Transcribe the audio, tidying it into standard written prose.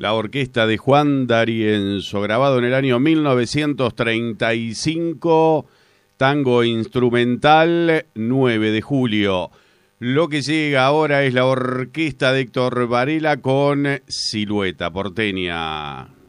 La orquesta de Juan D'Arienzo, grabado en el año 1935, tango instrumental 9 de julio. Lo que llega ahora es la orquesta de Héctor Varela con Silueta Porteña.